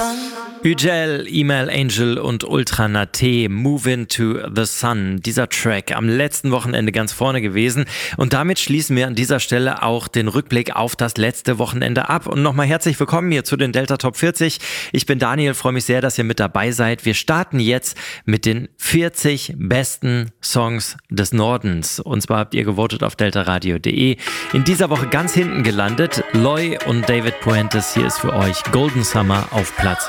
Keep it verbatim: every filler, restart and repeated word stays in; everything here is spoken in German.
Ügel, Email Angel und Ultra Naté, Move Into the Sun. Dieser Track am letzten Wochenende ganz vorne gewesen. Und damit schließen wir an dieser Stelle auch den Rückblick auf das letzte Wochenende ab. Und nochmal herzlich willkommen hier zu den Delta Top vierzig. Ich bin Daniel, freue mich sehr, dass ihr mit dabei seid. Wir starten jetzt mit den vierzig besten Songs des Nordens. Und zwar habt ihr gewotet auf deltaradio punkt de. In dieser Woche ganz hinten gelandet. Loy und David Puentes, hier ist für euch Golden Summer auf Platz